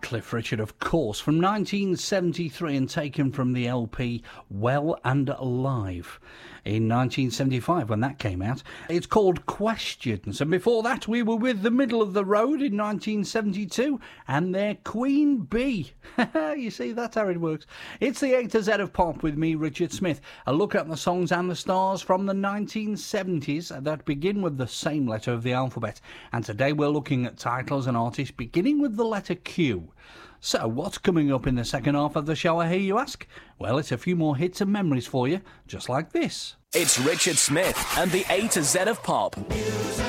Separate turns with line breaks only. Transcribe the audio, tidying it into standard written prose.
Cliff Richard, of course, from 1973 and taken from the LP Well and Alive in 1975 when that came out. It's called Questions, and before that we were with The Middle of the Road in 1972 and their Queen Bee. You see, that's how it works. It's the A to Z of pop with me, Richard Smith. A look at the songs and the stars from the 1970s that begin with the same letter of the alphabet, and today we're looking at titles and artists beginning with the letter Q. So, what's coming up in the second half of the show, I hear you ask? Well, it's a few more hits and memories for you, just like this.
It's Richard Smith and the A to Z of pop.
Music.